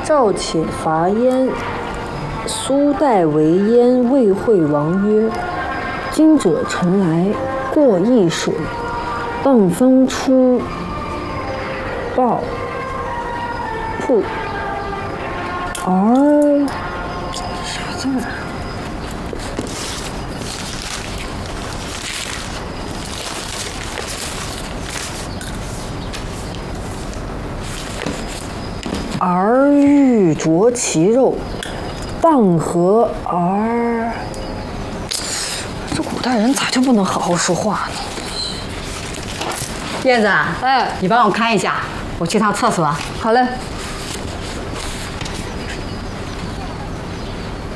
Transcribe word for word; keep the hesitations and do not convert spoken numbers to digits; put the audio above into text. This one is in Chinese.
赵且伐燕。苏代为燕，魏惠王曰：“今者臣来，过易水，迨风出暴瀑，而啥字儿？而欲啄其肉。”荡河而，这古代人咋就不能好好说话呢？ 燕子， 哎， 你帮我看一下，我去趟厕所。 好嘞。